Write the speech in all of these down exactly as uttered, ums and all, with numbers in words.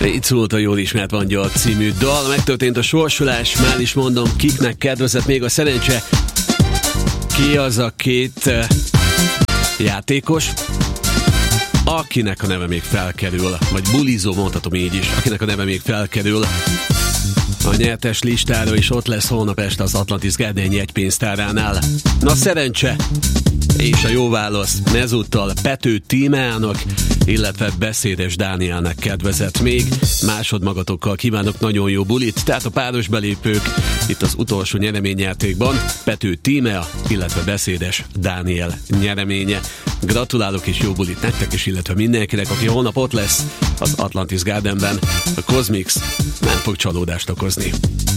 Így szólt a jól ismert Angyal című dal. Megtörtént a sorsolás, már is mondom, kiknek kedvezett még a szerencse. Ki az a két uh, játékos, akinek a neve még felkerül, vagy bulizó, mondhatom így is, akinek a neve még felkerül a nyertes listára, és ott lesz holnap este az Atlantis Garden jegypénztáránál. Na, szerencse és a jó válasz ezúttal Pető Tímeának, illetve Beszédes Dánielnek kedvezett még. Másodmagatokkal kívánok nagyon jó bulit, tehát a páros belépők itt az utolsó nyereményjátékban Pető Tímea, illetve Beszédes Dániel nyereménye. Gratulálok és jó bulit nektek is, illetve mindenkinek, aki holnap ott lesz az Atlantis Gardenben. A Cosmix nem fog csalódást okozni.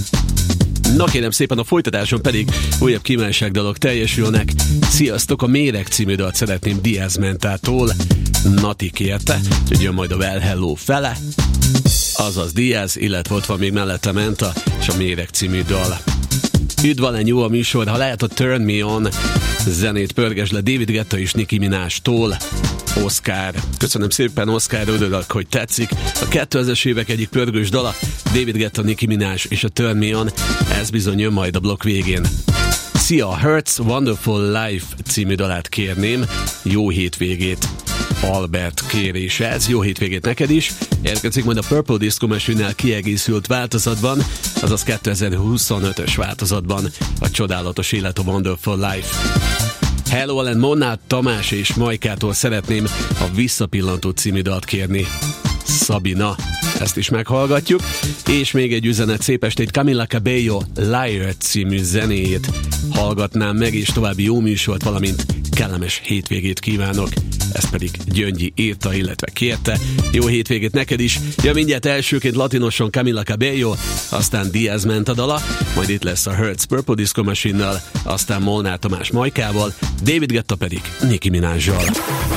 Na kérem szépen, a folytatáson pedig újabb kívánságdalok teljesülnek. Sziasztok, a Méreg című dalt szeretném Diaz Mentától. Nati kérte, hogy jön majd a Well Hello fele, azaz Diaz, illetve ott van még mellette Menta és a Méreg című dal. Üdvalen jó a műsor, ha lehet a Turn Me On zenét pörgesd le David Guetta és Nicki Minaj-tól. Oscar. Köszönöm szépen, Oscar, örülök, hogy tetszik. A kétezres évek egyik pörgős dala, David Guetta, Nicki Minaj és a Turn Me On, ez bizony jön majd a blokk végén. Szia, Hurts Wonderful Life című dalát kérném, jó hétvégét. Albert kérése, ez jó hétvégét neked is. Érkezik majd a Purple Disco Machine-nel kiegészült változatban, azaz kétezer-huszonötös változatban a Csodálatos élet, a Wonderful Life. Hello Allen, Monnát, Tamás és Majkától szeretném a Visszapillantó című dalt kérni. Szabina, ezt is meghallgatjuk. És még egy üzenet, szép estét, Camila Cabello Liar című zenéjét hallgatnám meg, és további jó műsort, valamint kellemes hétvégét kívánok. Ezt pedig Gyöngyi írta, illetve kérte. Jó hétvégét neked is. Ja, mindjárt elsőként latinosan Camila Cabello, aztán Diaz Menta dala, majd itt lesz a Hurts Purple Disco Machine-nal, aztán Molnár Tamás Majkával, David Guetta pedig Nicki Minaj-jal.